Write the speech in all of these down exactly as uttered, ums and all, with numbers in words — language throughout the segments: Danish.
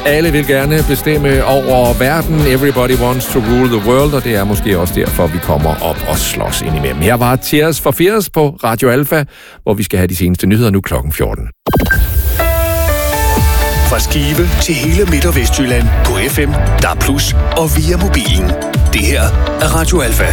Alle vil gerne bestemme over verden. Everybody wants to rule the world, og det er måske også derfor, vi kommer op og slås indimellem. Her var Tears for Fears på Radio Alfa, hvor vi skal have de seneste nyheder nu klokken fjorten. Fra Skive til hele Midt- og Vestjylland på F M, D A B plus, og via mobilen. Det her er Radio Alfa.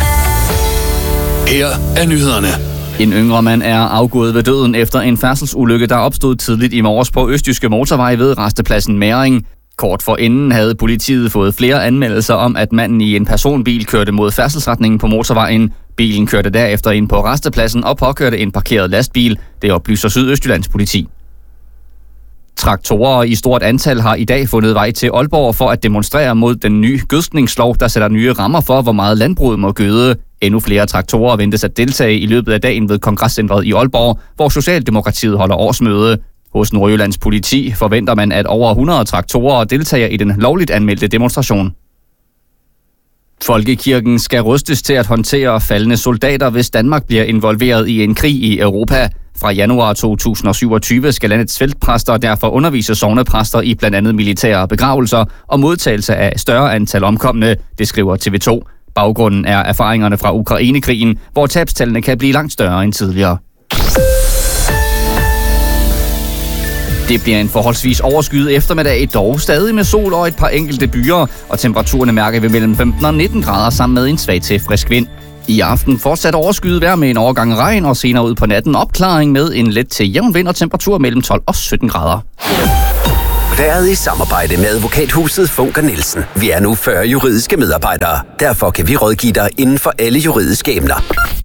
Her er nyhederne. En yngre mand er afgået ved døden efter en færdselsulykke, der opstod tidligt i morges på Østjyske Motorvej ved rastepladsen Mæring. Kort forinden havde politiet fået flere anmeldelser om, at manden i en personbil kørte mod færdselsretningen på motorvejen. Bilen kørte derefter ind på rastepladsen og påkørte en parkeret lastbil. Det oplyser Sydøstjyllands politi. Traktorer i stort antal har i dag fundet vej til Aalborg for at demonstrere mod den nye gødskningslov, der sætter nye rammer for, hvor meget landbruget må gøde. Endnu flere traktorer ventes at deltage i løbet af dagen ved Kongresscentret i Aalborg, hvor Socialdemokratiet holder årsmøde. Hos Nordjyllands politi forventer man, at over hundrede traktorer deltager i den lovligt anmeldte demonstration. Folkekirken skal rustes til at håndtere faldne soldater, hvis Danmark bliver involveret i en krig i Europa. Fra januar to tusind og syvogtyve skal landets feltpræster derfor undervise sognepræster i blandt andet militære begravelser og modtagelse af større antal omkomne, det skriver T V to. Baggrunden er erfaringerne fra Ukrainekrigen, hvor tabstallene kan blive langt større end tidligere. Det bliver en forholdsvis overskyet eftermiddag, dog stadig med sol og et par enkelte byer, og temperaturerne mærker vi mellem femten og nitten grader sammen med en svag til frisk vind. I aften fortsat overskyet vejr med en overgang regn, og senere ud på natten opklaring med en let til jævn vind og temperatur mellem tolv og sytten grader. Været i samarbejde med advokathuset Funker Nielsen. Vi er nu fyrre juridiske medarbejdere. Derfor kan vi rådgive dig inden for alle juridiske emner.